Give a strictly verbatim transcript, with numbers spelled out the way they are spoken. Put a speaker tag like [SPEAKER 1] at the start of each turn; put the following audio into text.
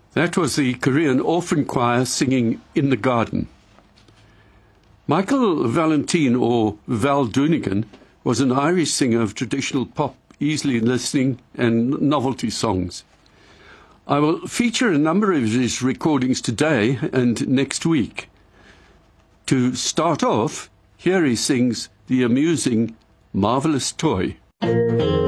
[SPEAKER 1] That was the Korean Orphan Choir singing In the Garden. Michael Valentine, or Val Doonigan, was an Irish singer of traditional pop, easily listening and novelty songs. I will feature a number of his recordings today and next week. To start off, here he sings the amusing Marvelous Toy.